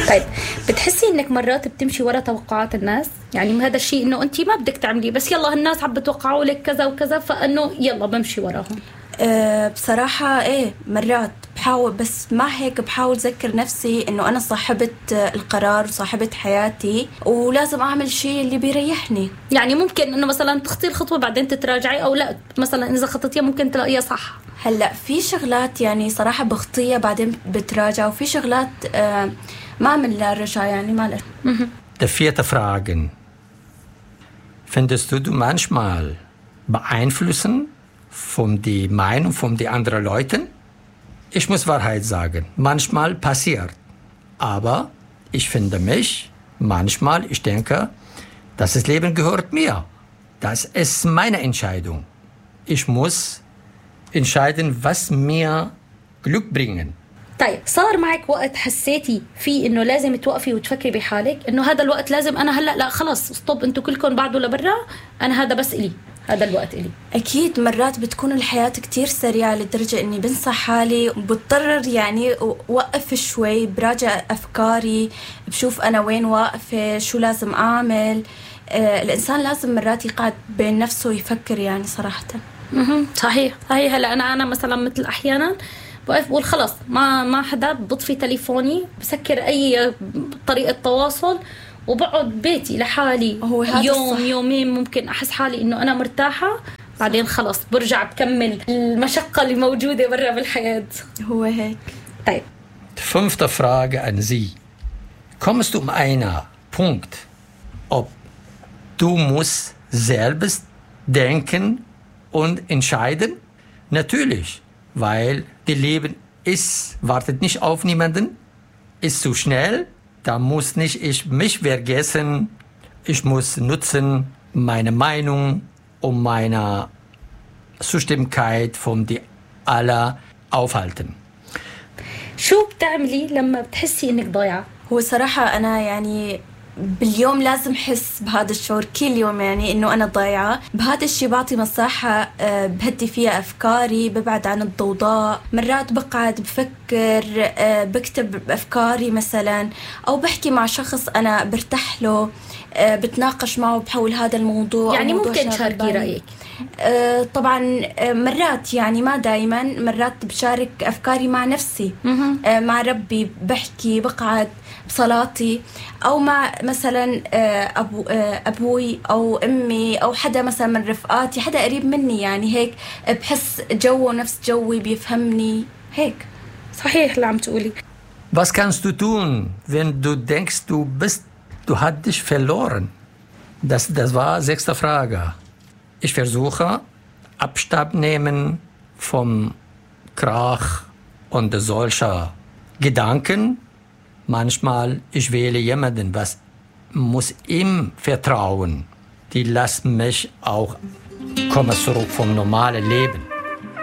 طيب بتحسي انك مرات بتمشي ورا توقعات الناس؟ يعني هذا الشيء انه انت ما بدك تعمليه بس يلا الناس عم بتوقعوا لك كذا وكذا فانه يلا بمشي وراهم. بصراحة مرات بحاول، بس مع هيك بحاول أذكر نفسي إنه أنا صاحبة القرار وصاحبة حياتي ولازم أعمل شيء اللي بيريحني. يعني ممكن إنه مثلا تخطي الخطوة بعدين تتراجعي، أو لا مثلا إذا خططيها ممكن تلاقيها صح. هلأ في شغلات يعني صراحة بخطيها بعدين بتراجع، وفي شغلات ما أعمل لها رجعة يعني ما لها. Die vierte Frage. Findest du manchmal beeinflussen von die Meinung von die anderen Leuten? Ich muss Wahrheit sagen, manchmal passiert. Aber ich finde mich, manchmal, ich denke, das Leben gehört mir. Das ist meine Entscheidung. Ich muss entscheiden, was mir Glück bringen. طيب صار معك وقت حسيتي فيه انه لازم توقفي وتفكري بحالك انه هذا الوقت لازم انا هلا لا خلص ستوب، انتوا كلكم بعدوا لبرا، انا هذا بس إلي، هذا الوقت إلي؟ أكيد مرات بتكون الحياة كتير سريعة لدرجة إني بنسى حالي وبضطر يعني وقف شوي، براجع أفكاري، بشوف أنا وين واقفة، شو لازم أعمل. الإنسان لازم مرات يقعد بين نفسه ويفكر يعني صراحة. صحيح. هلا أنا مثلا مثل أحيانا بقف بقول خلاص ما حدا، بطفي تليفوني، بسكر أي طريقة تواصل وبقعد بيتي لحالي يوم يومين، ممكن أحس حالي إنه أنا مرتاحة، بعدين خلاص برجع بكمل المشقة اللي موجودة برا بالحياة. هو هيك. طيب. Fünfte Frage an Sie. Kommst du einen Punkt, ob du musst selbst denken und entscheiden? Natürlich, weil das Leben wartet nicht auf niemanden, ist zu schnell. Da muss nicht ich mich vergessen. Ich muss nutzen meine Meinung und meine Zustimmigkeit von die aller aufhalten. شو بتعملي لما بتحسي إنك ضايعة؟ هو صراحة أنا يعني باليوم لازم حس بهذا الشعور كل يوم، يعني إنه أنا ضايعة. بهذا الشيء بعطي مساحة بهدي فيها أفكاري، ببعد عن الضوضاء. مرات بقعد بفكر، بكتب أفكاري مثلا، أو بحكي مع شخص أنا برتاح له، بتناقش معه بحول هذا الموضوع. يعني ممكن تشاركي رأيك؟ طبعا مرات، يعني ما دايما، مرات بشارك أفكاري مع نفسي، مع ربي بحكي، بقعد بصلاتي، أو مع مثلا أبوي أو أمي أو حدا مثلا من رفقاتي، حدا قريب مني، يعني هيك بحس جوه نفس جوي، بيفهمني هيك. صحيح اللي عم تقولي. Was kannst du tun, wenn du denkst, du hast dich verloren? Das war 6. Frage. Ich versuche Abstand nehmen vom Krach und solcher Gedanken. Manchmal ich wähle jemanden, was muss ihm vertrauen. Die lassen mich auch kommen zurück vom normalen Leben.